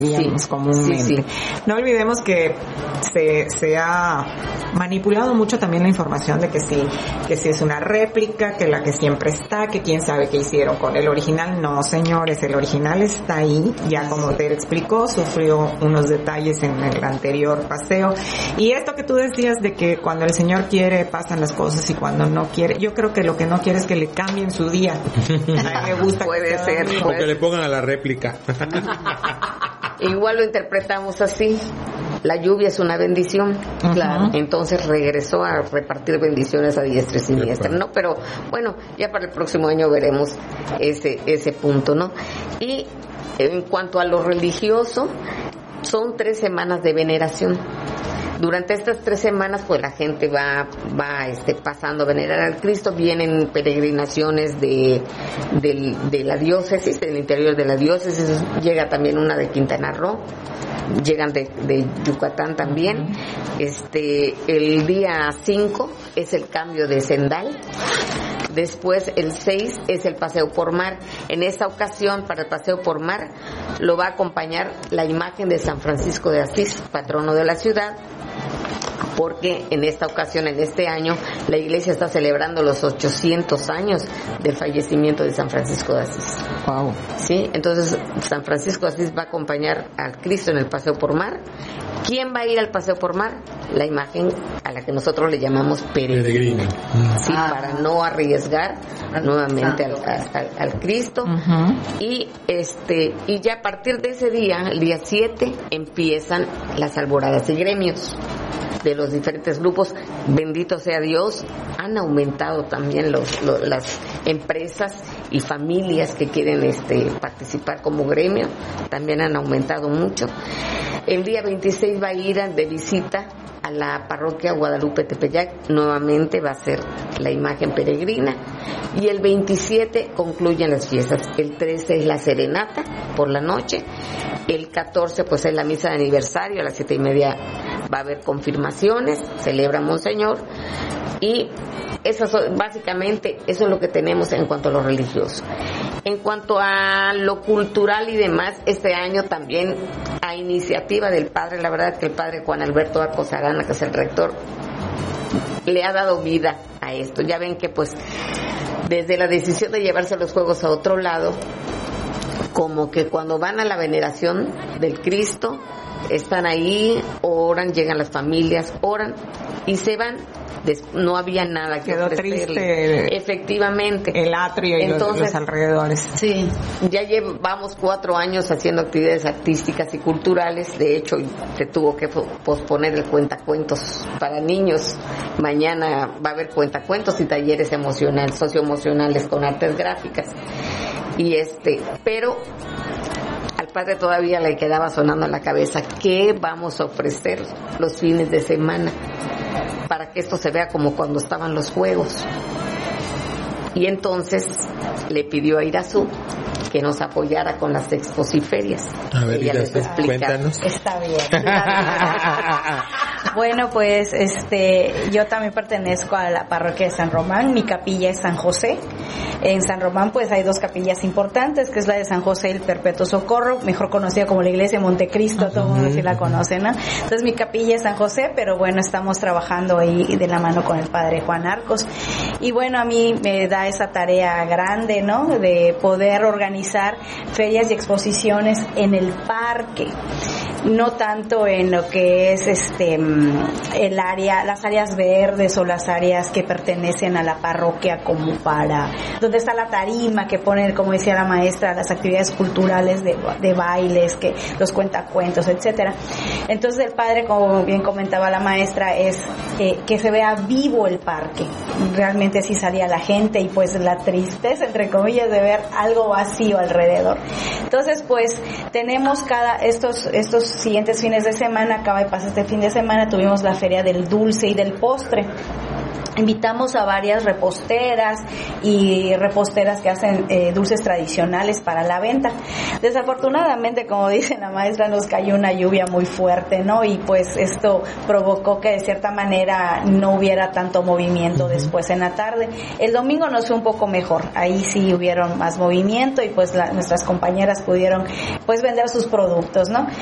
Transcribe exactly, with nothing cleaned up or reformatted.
digamos, sí, comúnmente. sí, sí. No olvidemos que se, se ha manipulado mucho también la información de que sí, que sí es una réplica, que la que siempre está, que quién sabe qué hicieron con el original. No, señores, el original está ahí, ya como te explicó, sufrió unos detalles en el anterior paseo. Y esto que tú decías de que cuando el Señor quiere pasan las cosas y cuando no quiere, yo creo que lo que no quiere es que le cambien su día. A mí me gusta puede que ser, puede. O que le pongan a la réplica. Igual lo interpretamos así. La lluvia es una bendición. Claro. Entonces regresó a repartir bendiciones a diestra y siniestra, ¿no? Pero bueno, ya para el próximo año veremos ese ese punto, ¿no? Y en cuanto a lo religioso, son tres semanas de veneración. Durante estas tres semanas, pues la gente va, va este, pasando a venerar al Cristo. Vienen peregrinaciones de, de, de la diócesis, del interior de la diócesis. Llega también una de Quintana Roo. Llegan de, de Yucatán también. Este, el día cinco es el cambio de cendal. Después el seis es el paseo por mar. En esta ocasión, para el paseo por mar, lo va a acompañar la imagen de San Francisco de Asís, patrono de la ciudad, porque en esta ocasión, en este año, la iglesia está celebrando los ochocientos años del fallecimiento de San Francisco de Asís. Wow. Sí, entonces San Francisco de Asís va a acompañar al Cristo en el paseo por mar. ¿Quién va a ir al paseo por mar? La imagen a la que nosotros le llamamos peregrina. Sí, ah. para no arriesgar nuevamente al, al, al Cristo. Uh-huh. Y este y ya a partir de ese día, el día siete, empiezan las alboradas y gremios de los diferentes grupos. Bendito sea Dios, han aumentado también los, los, las empresas y familias que quieren este participar como gremio, también han aumentado mucho. El día veintiséis va a ir de visita a la parroquia Guadalupe Tepeyac, nuevamente va a ser la imagen peregrina, y el veintisiete concluyen las fiestas. El trece es la serenata por la noche, el catorce pues es la misa de aniversario, a las siete y media va a haber confirmaciones, celebra Monseñor, y eso es, básicamente eso es lo que tenemos en cuanto a lo religioso. En cuanto a lo cultural y demás, este año también a iniciativa del padre, la verdad que el padre Juan Alberto Arcos Arana, que es el rector, le ha dado vida a esto. Ya ven que pues desde la decisión de llevarse los juegos a otro lado, como que cuando van a la veneración del Cristo, están ahí, oran, llegan las familias, oran y se van. No había nada que quedó ofrecerle. Triste efectivamente el atrio y entonces, los, los alrededores. Sí, ya llevamos cuatro años haciendo actividades artísticas y culturales. De hecho, se tuvo que posponer el cuentacuentos para niños. Mañana va a haber cuentacuentos y talleres emocionales, socioemocionales con artes gráficas. Y este, pero al padre todavía le quedaba sonando en la cabeza qué vamos a ofrecer los fines de semana para que esto se vea como cuando estaban los juegos. Y entonces le pidió a Irazú que nos apoyara con las expos y ferias. A ver, ella Irazú, les explica. Cuéntanos. Está bien. Bueno, pues este, yo también pertenezco a la parroquia de San Román. Mi capilla es San José. En San Román pues hay dos capillas importantes, que es la de San José y el Perpetuo Socorro, mejor conocida como la iglesia de Montecristo, todo el mundo sí la conoce, ¿no? Entonces mi capilla es San José, pero bueno, estamos trabajando ahí de la mano con el padre Juan Arcos. Y bueno, a mí me da esa tarea grande, ¿no? De poder organizar ferias y exposiciones en el parque. No tanto en lo que es este el área, las áreas verdes o las áreas que pertenecen a la parroquia, como para donde está la tarima que ponen, como decía la maestra, las actividades culturales de, de bailes, que los cuentacuentos, etcétera. Entonces el padre, como bien comentaba la maestra, es eh, que se vea vivo el parque. Realmente sí salía la gente y pues la tristeza, entre comillas, de ver algo vacío alrededor. Entonces pues tenemos cada estos estos siguientes fines de semana, acaba de pasar este fin de semana, tuvimos la feria del dulce y del postre. invitamos a varias reposteras y reposteras que hacen eh, dulces tradicionales para la venta. Desafortunadamente, como dice la maestra, nos cayó una lluvia muy fuerte, ¿no? Y pues esto provocó que de cierta manera no hubiera tanto movimiento después en la tarde. El domingo nos fue un poco mejor, ahí sí hubieron más movimiento y pues la, nuestras compañeras pudieron pues vender sus productos, ¿no?